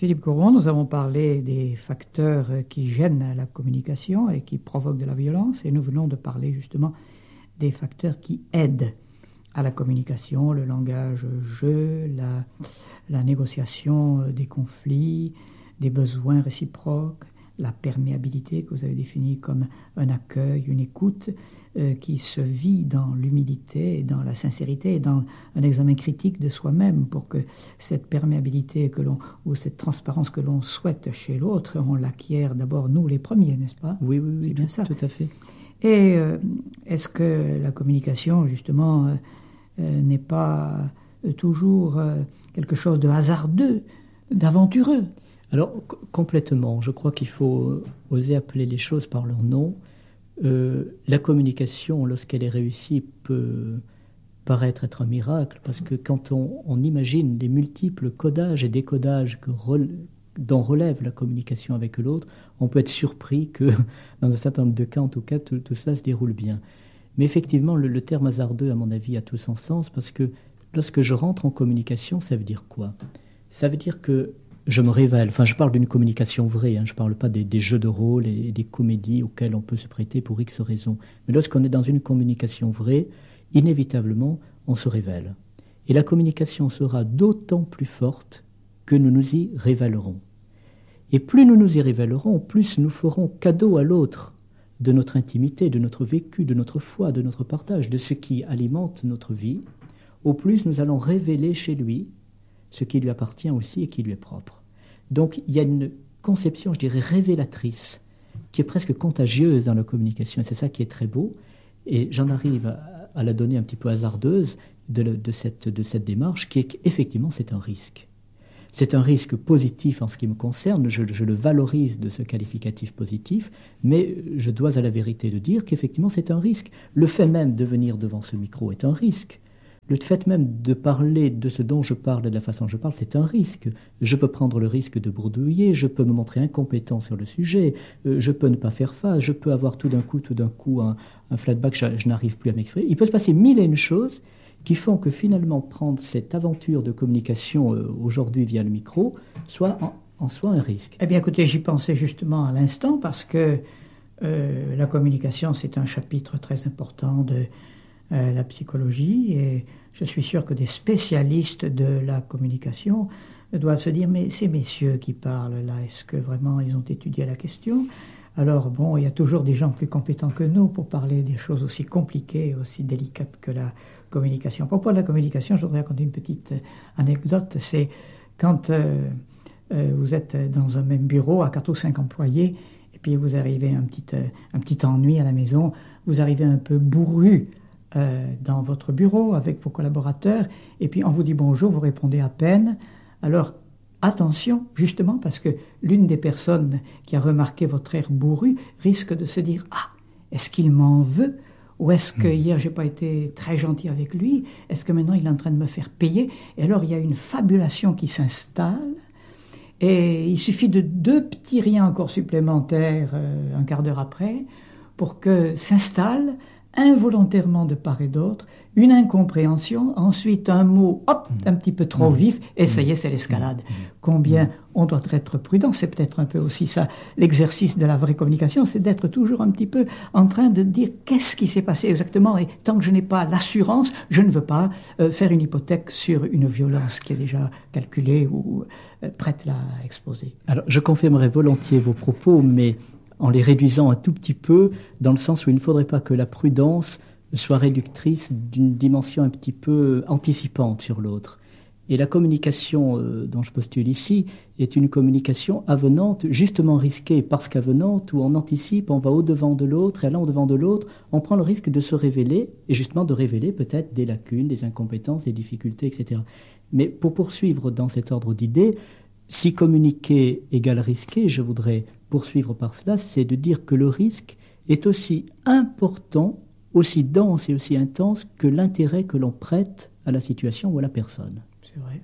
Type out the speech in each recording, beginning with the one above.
Philippe Couron, nous avons parlé des facteurs qui gênent la communication et qui provoquent de la violence, et nous venons de parler justement des facteurs qui aident à la communication, le langage jeu, la négociation des conflits, des besoins réciproques, la perméabilité que vous avez définie comme un accueil, une écoute qui se vit dans l'humilité, dans la sincérité et dans un examen critique de soi-même pour que cette perméabilité ou cette transparence que l'on souhaite chez l'autre, on l'acquiert d'abord nous les premiers, n'est-ce pas? Oui, c'est bien ça. Tout à fait. Et est-ce que la communication, justement, n'est pas toujours quelque chose de hasardeux, d'aventureux? Alors, complètement. Je crois qu'il faut oser appeler les choses par leur nom. La communication, lorsqu'elle est réussie, peut paraître être un miracle, parce que quand on imagine les multiples codages et décodages dont relève la communication avec l'autre, on peut être surpris que, dans un certain nombre de cas, en tout cas, tout cela se déroule bien. Mais effectivement, le terme hasardeux, à mon avis, a tout son sens, parce que lorsque je rentre en communication, ça veut dire quoi? Ça veut dire que je me révèle. Enfin, je parle d'une communication vraie, je ne parle pas des jeux de rôle et des comédies auxquelles on peut se prêter pour X raisons. Mais lorsqu'on est dans une communication vraie, inévitablement, on se révèle. Et la communication sera d'autant plus forte que nous nous y révélerons. Et plus nous nous y révélerons, plus nous ferons cadeau à l'autre de notre intimité, de notre vécu, de notre foi, de notre partage, de ce qui alimente notre vie, au plus nous allons révéler chez lui ce qui lui appartient aussi et qui lui est propre. Donc il y a une conception, je dirais, révélatrice, qui est presque contagieuse dans la communication, et c'est ça qui est très beau, et j'en arrive à la donner un petit peu hasardeuse de cette démarche, qui est qu'effectivement c'est un risque. C'est un risque positif en ce qui me concerne, je le valorise de ce qualificatif positif, mais je dois à la vérité de dire qu'effectivement c'est un risque. Le fait même de venir devant ce micro est un risque. Le fait même de parler de ce dont je parle et de la façon dont je parle, c'est un risque. Je peux prendre le risque de bredouiller, je peux me montrer incompétent sur le sujet, je peux ne pas faire face, je peux avoir tout d'un coup un flatback, je n'arrive plus à m'exprimer. Il peut se passer mille et une choses qui font que finalement prendre cette aventure de communication aujourd'hui via le micro soit en soi un risque. Eh bien écoutez, j'y pensais justement à l'instant parce que la communication c'est un chapitre très important de la psychologie et je suis sûr que des spécialistes de la communication doivent se dire mais ces messieurs qui parlent là, est-ce que vraiment ils ont étudié la question? Alors bon, il y a toujours des gens plus compétents que nous pour parler des choses aussi compliquées, aussi délicates que la communication. À propos de la communication, je voudrais raconter une petite anecdote. C'est quand vous êtes dans un même bureau à 4 ou 5 employés et puis vous arrivez un petit ennui à la maison, vous arrivez un peu bourru dans votre bureau avec vos collaborateurs et puis on vous dit bonjour, vous répondez à peine. Alors attention, justement, parce que l'une des personnes qui a remarqué votre air bourru risque de se dire « Ah, est-ce qu'il m'en veut ? Ou est-ce que hier, je n'ai pas été très gentil avec lui ? Est-ce que maintenant, il est en train de me faire payer ?» Et alors, il y a une fabulation qui s'installe. Et il suffit de 2 petits riens encore supplémentaires un quart d'heure après pour que s'installe involontairement de part et d'autre, une incompréhension, ensuite un mot, hop, un petit peu trop vif, et ça y est, c'est l'escalade. Combien on doit être prudent, c'est peut-être un peu aussi ça, l'exercice de la vraie communication, c'est d'être toujours un petit peu en train de dire qu'est-ce qui s'est passé exactement, et tant que je n'ai pas l'assurance, je ne veux pas faire une hypothèque sur une violence qui est déjà calculée ou prête à exploser. Alors, je confirmerai volontiers vos propos, mais en les réduisant un tout petit peu, dans le sens où il ne faudrait pas que la prudence soit réductrice d'une dimension un petit peu anticipante sur l'autre. Et la communication dont je postule ici est une communication avenante, justement risquée parce qu'avenante, où on anticipe, on va au-devant de l'autre, et allant au-devant de l'autre, on prend le risque de se révéler, et justement de révéler peut-être des lacunes, des incompétences, des difficultés, etc. Mais pour poursuivre dans cet ordre d'idées, si communiquer égale risquer, je voudrais poursuivre par cela, c'est de dire que le risque est aussi important, aussi dense et aussi intense que l'intérêt que l'on prête à la situation ou à la personne. C'est vrai.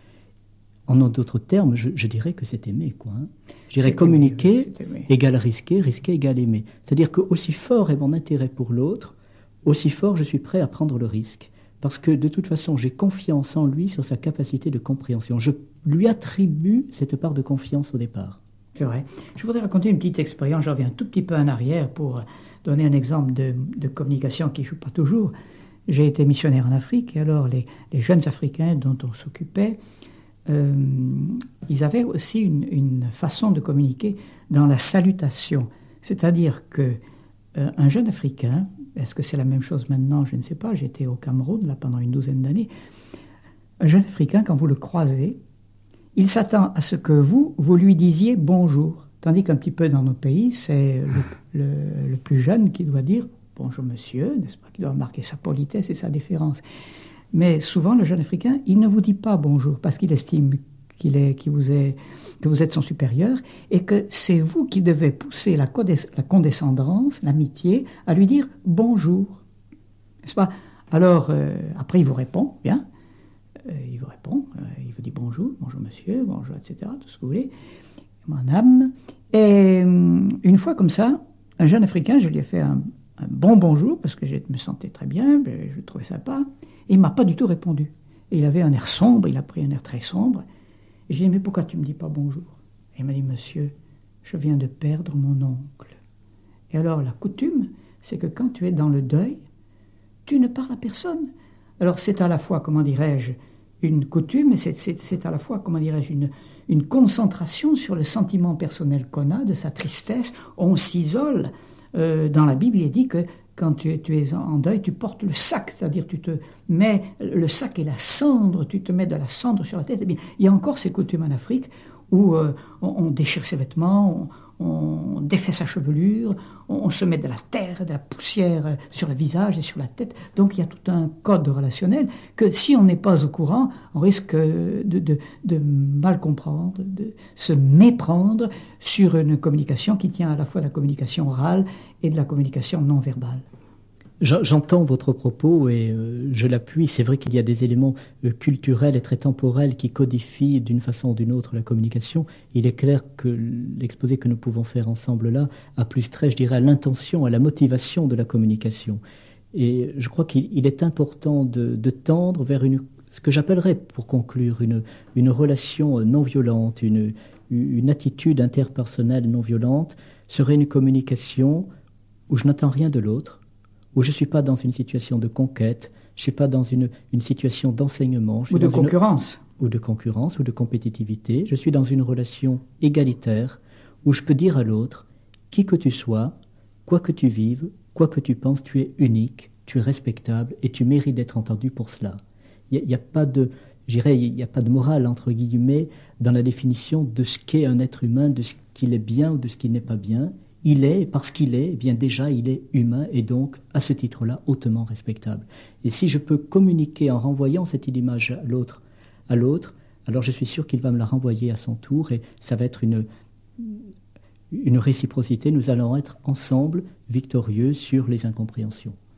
En d'autres termes, je dirais que c'est aimer, quoi. Je dirais communiquer égale risquer, risquer égale aimer. C'est-à-dire que aussi fort est mon intérêt pour l'autre, aussi fort je suis prêt à prendre le risque. parce que de toute façon, j'ai confiance en lui sur sa capacité de compréhension. Je lui attribue cette part de confiance au départ. C'est vrai. Je voudrais raconter une petite expérience. Je reviens un tout petit peu en arrière pour donner un exemple de communication qui ne joue pas toujours. J'ai été missionnaire en Afrique, et alors les jeunes Africains dont on s'occupait, ils avaient aussi une façon de communiquer dans la salutation. C'est-à-dire qu'un jeune Africain, est-ce que c'est la même chose maintenant? Je ne sais pas, j'étais au Cameroun là, pendant une douzaine d'années. Un jeune Africain, quand vous le croisez, il s'attend à ce que vous lui disiez bonjour. Tandis qu'un petit peu dans nos pays, c'est le plus jeune qui doit dire bonjour monsieur, n'est-ce pas, qui doit marquer sa politesse et sa déférence. Mais souvent, le jeune Africain, il ne vous dit pas bonjour parce qu'il estime que vous êtes son supérieur et que c'est vous qui devez pousser la condescendance, l'amitié, à lui dire bonjour. N'est-ce pas? Alors, après, il vous répond, bien. Il vous dit bonjour monsieur, bonjour, etc., tout ce que vous voulez, mon âme. Et une fois comme ça, un jeune Africain, je lui ai fait un bon bonjour, parce que je me sentais très bien, je le trouvais sympa, et il ne m'a pas du tout répondu. Et il avait un air sombre, il a pris un air très sombre, et j'ai dit, mais pourquoi tu ne me dis pas bonjour? Et il m'a dit, monsieur, je viens de perdre mon oncle. Et alors, la coutume, c'est que quand tu es dans le deuil, tu ne parles à personne. Alors, c'est à la fois, comment dirais-je, une coutume, et c'est à la fois, comment dirais-je, une concentration sur le sentiment personnel qu'on a, de sa tristesse. On s'isole. Dans la Bible, il est dit que quand tu es en deuil, tu portes le sac, c'est-à-dire tu te mets le sac et la cendre, tu te mets de la cendre sur la tête. Eh bien, il y a encore ces coutumes en Afrique où on déchire ses vêtements, on défait sa chevelure, on se met de la terre, de la poussière sur le visage et sur la tête. Donc il y a tout un code relationnel que si on n'est pas au courant, on risque de mal comprendre, de se méprendre sur une communication qui tient à la fois de la communication orale et de la communication non verbale. J'entends votre propos et je l'appuie. C'est vrai qu'il y a des éléments culturels et très temporels qui codifient d'une façon ou d'une autre la communication. Il est clair que l'exposé que nous pouvons faire ensemble là a plus trait, je dirais, à l'intention, à la motivation de la communication. Et je crois qu'il est important de tendre vers ce que j'appellerais, pour conclure, une relation non violente, une attitude interpersonnelle non violente serait une communication où je n'attends rien de l'autre, où je ne suis pas dans une situation de conquête, je ne suis pas dans une situation d'enseignement. Ou de concurrence. Ou de concurrence, ou de compétitivité. Je suis dans une relation égalitaire où je peux dire à l'autre, qui que tu sois, quoi que tu vives, quoi que tu penses, tu es unique, tu es respectable et tu mérites d'être entendu pour cela. Il n'y a pas de... Je dirais, il n'y a pas de morale, entre guillemets, dans la définition de ce qu'est un être humain, de ce qu'il est bien ou de ce qu'il n'est pas bien. Il est, parce qu'il est, eh bien déjà il est humain et donc, à ce titre-là, hautement respectable. Et si je peux communiquer en renvoyant cette image à l'autre, alors je suis sûr qu'il va me la renvoyer à son tour et ça va être une réciprocité. Nous allons être ensemble victorieux sur les incompréhensions.